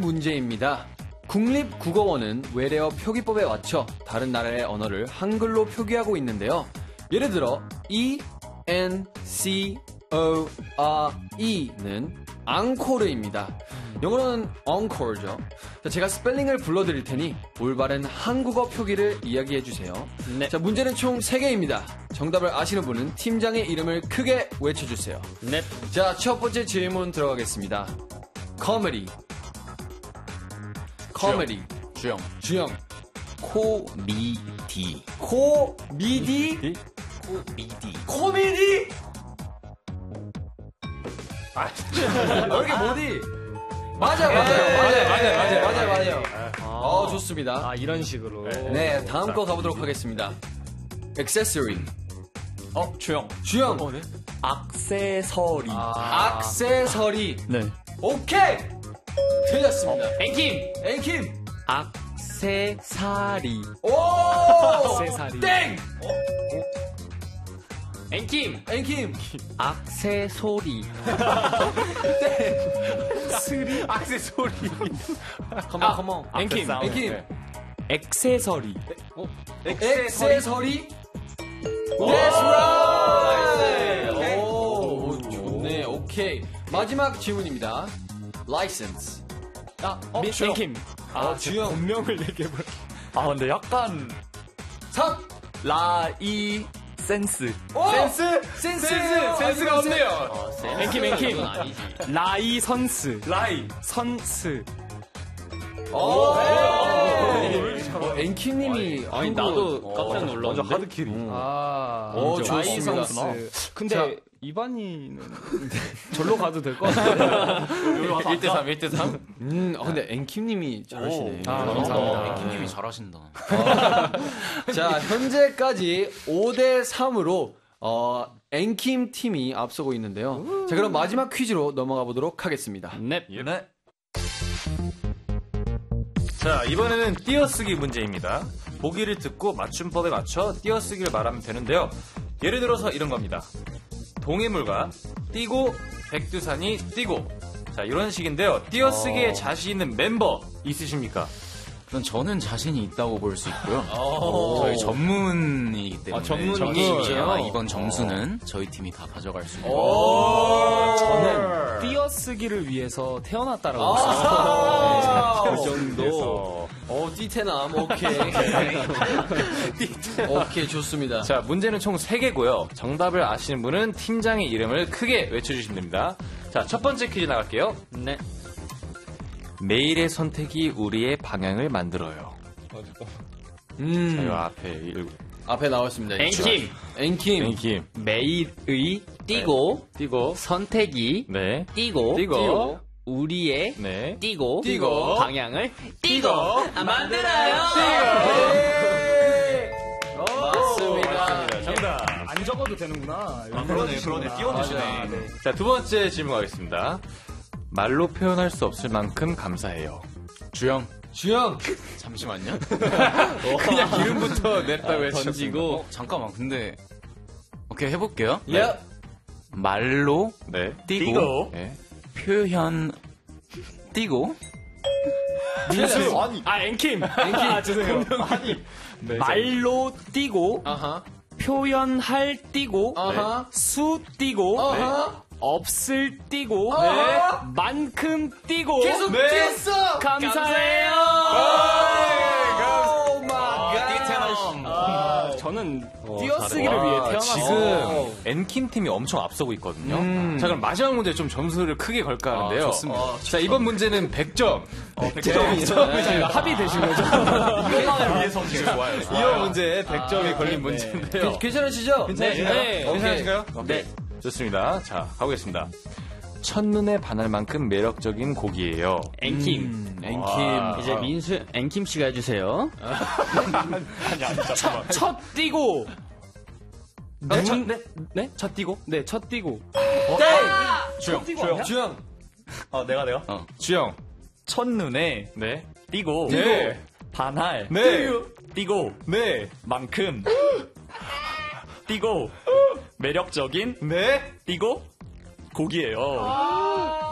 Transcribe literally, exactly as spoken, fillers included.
문제입니다. 국립국어원은 외래어 표기법에 맞춰 다른 나라의 언어를 한글로 표기하고 있는데요. 예를 들어 E, N, C, O, R, E는 앙코르입니다. 영어로는 encore죠. 제가 스펠링을 불러드릴 테니 올바른 한국어 표기를 이야기해주세요. 네. 자, 문제는 총 세 개입니다. 정답을 아시는 분은 팀장의 이름을 크게 외쳐주세요. 네. 자, 첫 번째 질문 들어가겠습니다. 코미디. 코미디. 주영. 주영. 코미디. 코미디. 코미디. 코미디. 아, 왜 이렇게 뭐디? 맞아요, 맞아요, 맞아요, 맞아요, 맞아요, 맞아요, 맞아요. 어, 좋습니다. 아, 이런 식으로. 네, 다음 거 가보도록 하겠습니다. 액세서리. 어, 주영. 주영. 어, 네. 악세서리. 아. 악세서리. 네. 오케이! 틀렸습니다. 앵킴. 앵킴. 악세사리. 오! 악세사리. 땡! 앵킴. 앵킴. 악세소리. 스리. 악세소리. 컴온, 컴온. 앵킴. 앵킴. 액세서리. 액세서리. That's right! 오, 좋네. 오케이. 마지막 질문입니다. License. 아, 어, 미, 앵킴. 아, 주영. 본명을 얘기해볼. 아, 근데 약간. 삼. 라이. 센스. 오! 센스? 센스! 센스가 없네요. 앵킴, 앵킴. 라이 선스. 라이. 선스. 오! 어, 앵킴님이. 아니, 나도 깜짝 놀랐는데. 완전 하드캐리. 아, 오, 라이 좋습니다. 근데, 자, 이반이는 절로 가도 될 것 같아요. 일 대 삼, 일 대 삼. 음, 어, 근데 앵킴님이 잘하시네. 아, 감사합니다. 앵킴님이 잘하신다. 자, 현재까지 오 대 삼으로, 어, 앵킴 팀이 앞서고 있는데요. 자, 그럼 마지막 퀴즈로 넘어가 보도록 하겠습니다. 네. 네. 자, 이번에는 띄어쓰기 문제입니다. 보기를 듣고 맞춤법에 맞춰 띄어쓰기를 말하면 되는데요. 예를 들어서 이런 겁니다. 동해물과 띄고 백두산이 띄고. 자, 이런 식인데요. 띄어쓰기에 어. 자신 있는 멤버 있으십니까? 그럼 저는 자신이 있다고 볼 수 있고요. 오. 저희 전문이기 때문에 아, 전문 저희 팀이에요? 아마 이번 점수는 저희 팀이 다 가져갈 수 있는. 오. 저는 띄어쓰기를 위해서 태어났다라고 아. 볼수 있어요. 그 정도. 어, 띠테남, 오케이. 오케이, 좋습니다. 자, 문제는 총 세 개고요. 정답을 아시는 분은 팀장의 이름을 크게 외쳐주시면 됩니다. 자, 첫 번째 퀴즈 나갈게요. 네. 매일의 선택이 우리의 방향을 만들어요. 음, 자, 요 앞에 읽... 앞에 나왔습니다. 앵킴. 앵킴. 앵킴. 매일의 띄고 띄고. 선택이 네. 띄고 띄고. 우리의 네. 띄고 띄고. 방향을 띄고 만들어요. 맞습니다. 정답. 안 적어도 되는구나. 아, 그러네, 그러네. 띄워주시네. 아, 네. 자, 두 번째 질문 가겠습니다. 말로 표현할 수 없을 만큼 감사해요. 주영. 주영. 잠시만요. 그냥 이름부터 냈다고 아, 해주셨습니다. 던지고. 어, 잠깐만, 근데. 오케이, 해볼게요. 예. 말로 네. 띄고. 띄고. 네. 표현. 띄고. 민수. 아니. 아, 앵킴. 앵킴. 아, 죄송해요. 아니. 네, 말로 띄고 아하. 표현할 띄고 아하. 수 띄고 아하. 없을 띄고 아하. 만큼 띄고 계속 네. 뛰었어. 감사해요. 오 마이 아, 저는 띄어쓰기를 와, 위해 태어났어요. 지금 앤킴 팀이 엄청 앞서고 있거든요. 음. 자, 그럼 마지막 문제 좀 점수를 크게 걸까 하는데요. 아, 좋습니다. 어, 자, 이번 문제는 백 점. 백 저희가 합의되신 거죠? 위해서 좋아요. 이번 문제에 백 점이 걸린 문제인데요. 괜찮으시죠? 네. 오케이. 괜찮으신가요? 네. 좋습니다. 자, 가보겠습니다. 첫눈에 반할 만큼 매력적인 곡이에요. 앵킴. 앵킴. 와. 이제 민수, 앵킴 씨가 해주세요. 첫, 첫 띄고. 네? 첫, 네? 네? 첫 띄고? 네, 첫 띄고. 주영. 주영. 주영. 어, 내가, 내가? 어. 주영. 첫눈에 네. 띄고 네. 반할 네. 띄고 네. 만큼 띄고 매력적인 네. 띄고 곡이에요.